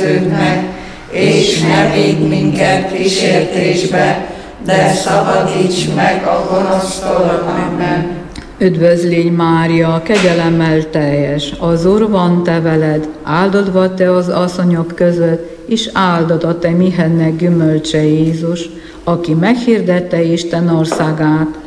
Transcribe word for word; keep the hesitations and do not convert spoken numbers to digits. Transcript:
szenvedőknek, és ne védj minket kísértésbe, de szabadíts meg a gonosztól. Amen. Üdvözlégy Mária, kegyelemmel teljes, az Úr van te veled, áldott vagy te az asszonyok között, és áldott a te mihennek gyümölcse Jézus, aki meghirdette Isten országát,